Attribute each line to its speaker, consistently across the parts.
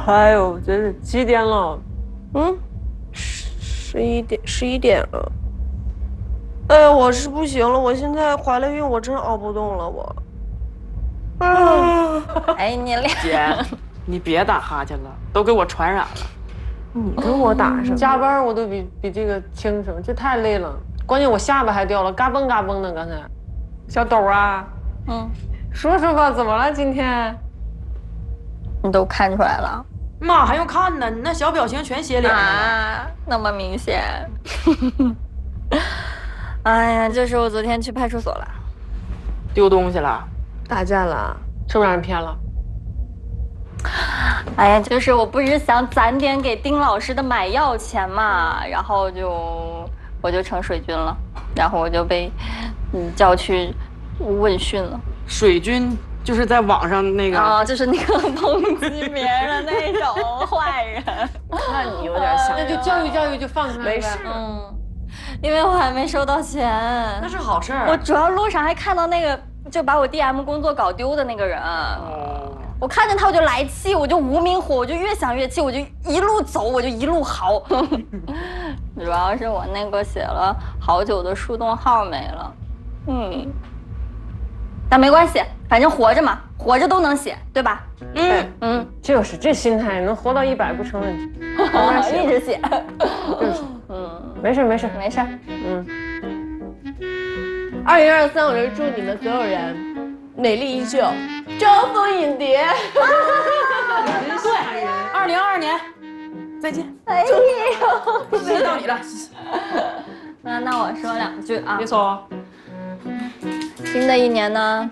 Speaker 1: 哎呦，真是几点了？
Speaker 2: 嗯，11点了。哎呀，我是不行了，我现在怀了孕，我真熬不动了，我。
Speaker 3: 哎，你俩
Speaker 1: 姐，你别打哈欠了，都给我传染了。
Speaker 2: 你跟我打什么？
Speaker 4: 加班我都比这个轻省，这太累了。关键我下巴还掉了，嘎嘣嘎嘣的。刚才，小豆啊，说说吧，怎么了今天？
Speaker 3: 你都看出来了
Speaker 5: 妈还用看呢？你那小表情全写脸上了。
Speaker 3: 啊？那么明显。哎呀，就是我昨天去派出所了，
Speaker 1: 丢东西了？
Speaker 2: 打架了？
Speaker 4: 是不是让人骗了？
Speaker 3: 哎呀，就是我不是想攒点给丁老师的买药钱嘛，然后我就成水军了，然后我就被叫去问讯了。
Speaker 1: 水军就是在网上那个
Speaker 3: 啊，就是那个抨击别人的那种坏人。
Speaker 2: 那你有点像。
Speaker 4: 那就教育教育，就放开呗。
Speaker 2: 没事。
Speaker 3: 因为我还没收到钱。
Speaker 5: 那是好事儿。
Speaker 3: 我主要路上还看到那个就把我 DM 工作搞丢的那个人。我看见他我就来气，我就无名火，我就越想越气，我就一路走，我就一路嚎。主要是我那个写了好久的树洞号没了，但没关系，反正活着嘛，活着都能写，对吧？
Speaker 4: 就是这心态，能活到100不成问题。
Speaker 3: 一直写。
Speaker 4: 没事没事
Speaker 3: 没事。
Speaker 2: 2023，我就祝你们所有人美丽依旧，招蜂引蝶。
Speaker 5: 对，2022年再见。
Speaker 3: 哎呦，
Speaker 5: 谢谢到你了。
Speaker 3: 那我说2句啊。
Speaker 4: 别说。
Speaker 3: 新的一年呢，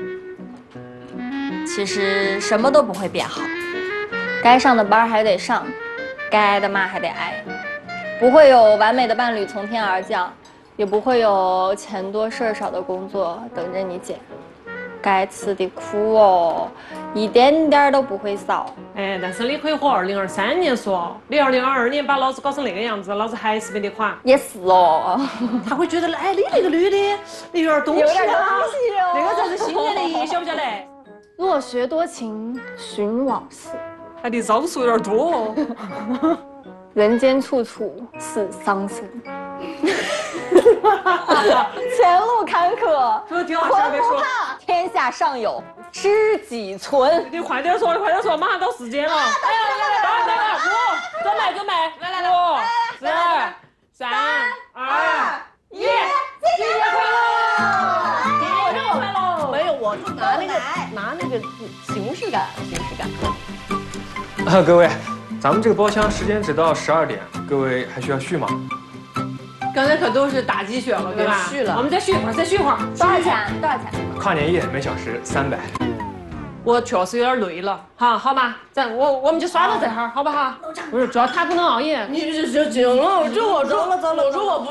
Speaker 3: 其实什么都不会变好，该上的班还得上，该挨的骂还得挨，不会有完美的伴侣从天而降，也不会有钱多事儿少的工作等着你捡，该吃的苦哦，一点点都不会少。
Speaker 4: 哎，但是你可以和2023年说，你2022年把老子搞成那个样子，老子还是没得款。
Speaker 3: 也是哦，
Speaker 5: 他会觉得，哎，你那个女的，你有点东西啊，
Speaker 3: 哦
Speaker 5: 那个才是新年的意义，晓不晓得？
Speaker 3: 若学多情寻往事，
Speaker 4: 哎，你招数有点多哦。
Speaker 3: 人间处处是伤心。前路坎坷，
Speaker 4: 说挺好，
Speaker 3: 魂
Speaker 4: 下面说。
Speaker 3: 不怕，天下尚有知己存。
Speaker 4: 你快点说，你快点说，马上到时间了。哎呀，来5，准备，来5、4、3、2、1，新年快乐！新年快乐！
Speaker 2: 没有，我就拿那个形式感。
Speaker 6: 各位，咱们这个包厢时间只到12点，各位还需要续吗？
Speaker 4: 刚才可都是打鸡血了，对吧？
Speaker 2: 续了，
Speaker 4: 我们再续一会儿，
Speaker 3: 多少钱？
Speaker 6: 跨年夜每小时300。
Speaker 4: 我确实有点累了，好吧，我们就耍到这儿，好不好？不是，主要他不能熬夜。
Speaker 2: 你这就行了，我说我不。